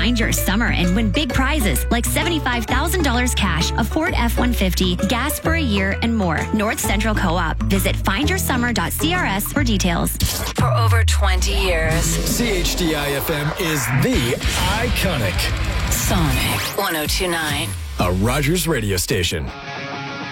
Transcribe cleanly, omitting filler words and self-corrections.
Find your summer and win big prizes like $75,000 cash, a Ford F-150, gas for a year, and more. North Central Co-op. Visit findyoursummer.crs for details. For over 20 years, CHDI-FM is the iconic Sonic 102.9. a Rogers radio station.